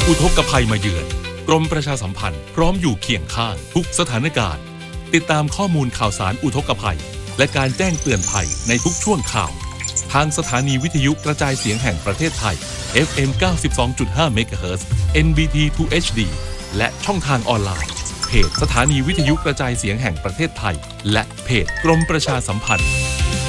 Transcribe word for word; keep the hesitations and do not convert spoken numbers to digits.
อุทกภัยมาเยือนกรมประชาสัมพันธ์พร้อมอยู่เคียงข้างทุกสถานการณ์ติดตามข้อมูลข่าวสารอุทกภัยและการแจ้งเตือนภัยในทุกช่วงข่าวทางสถานีวิทยุกระจายเสียงแห่งประเทศไทย เอฟ เอ็ม เก้าสิบสองจุดห้า เมกะเฮิรตซ์ เอ็น บี ที ทู เอช ดี และช่องทางออนไลน์เพจสถานีวิทยุกระจายเสียงแห่งประเทศไทยและเพจกรมประชาสัมพันธ์